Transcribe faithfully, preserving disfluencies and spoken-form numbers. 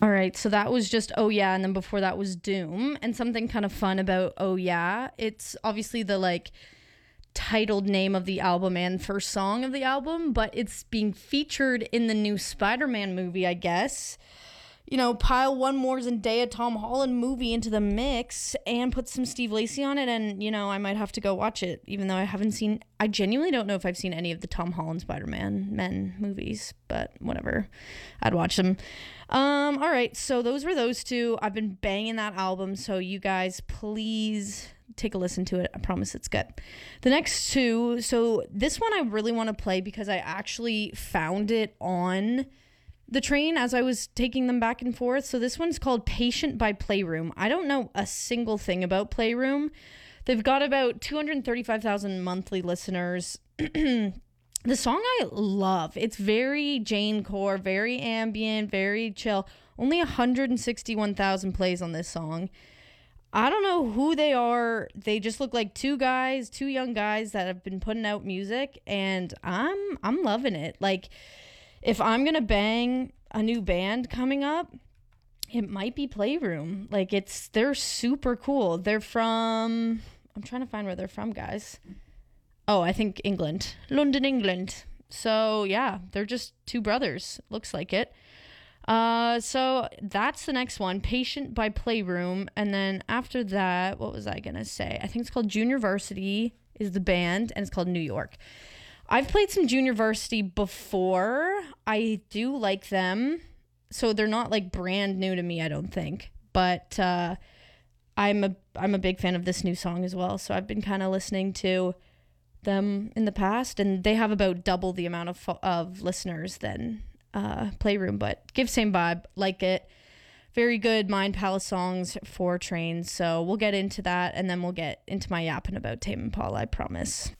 All right, so that was just Oh Yeah, and then before that was Doom. And something kind of fun about Oh Yeah, it's obviously the like titled name of the album and first song of the album, but it's being featured in the new Spider-Man movie, I guess. You know, pile one more Zendaya Tom Holland movie into the mix and put some Steve Lacy on it, and, you know, I might have to go watch it, even though I haven't seen, I genuinely don't know if I've seen any of the Tom Holland Spider-Man men movies, but whatever. I'd watch them. Um, all right, so those were those two. I've been banging that album, so you guys please take a listen to it. I promise it's good. The next two, so this one I really want to play because I actually found it on the train as I was taking them back and forth. So this one's called Patient by Playroom. I don't know a single thing about Playroom. They've got about two hundred thirty-five thousand monthly listeners. The song I love. It's very Jane Core, very ambient, very chill. Only one hundred sixty-one thousand plays on this song. I don't know who they are. They just look like two guys, two young guys that have been putting out music, and I'm I'm loving it. Like, if I'm going to bang a new band coming up, it might be Playroom. Like, it's, they're super cool. They're from, I'm trying to find where they're from, guys. Oh, I think England. London, England. So, yeah, they're just two brothers. Looks like it. Uh, so that's the next one, Patient by Playroom. And then after that, what was I going to say? I think it's called Junior Varsity is the band, and it's called New York. I've played some Junior Varsity before. I do like them. So they're not like brand new to me, I don't think. But uh, I'm a I'm a big fan of this new song as well. So I've been kind of listening to them in the past, and they have about double the amount of of listeners than uh, Playroom. But give same vibe, like it. Very good Mind Palace songs for trains. So we'll get into that, and then we'll get into my yapping about Tame Impala, I promise.